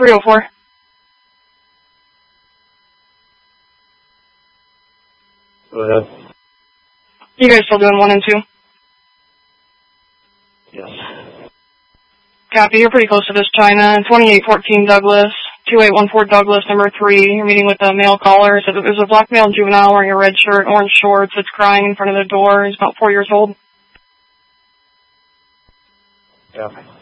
304. Go ahead. You guys still doing 1 and 2? Yes. Copy. You're pretty close to this, China. 2814 Douglas, 2814 Douglas, number 3. You're meeting with a male caller. So there's a black male juvenile wearing a red shirt, orange shorts. That's crying in front of the door. He's about 4 years old. Yeah.